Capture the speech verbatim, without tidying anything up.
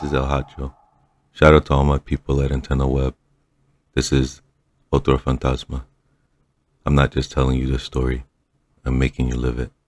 This is El Hacho. Shout out to all my people at Antenna Web. This is Otro Fantasma. I'm not just telling you this story, I'm making you live it.